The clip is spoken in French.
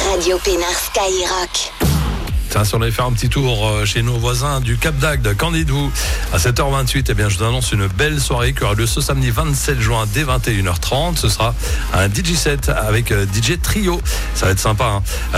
Radio Pénard Skyrock. Tiens, si on allait faire un petit tour chez nos voisins du Cap d'Agde, qu'en dites-vous? À 7h28, eh bien, je vous annonce une belle soirée qui aura lieu ce samedi 27 juin dès 21h30. Ce sera un DJ set avec DJ Trio. Ça va être sympa, hein.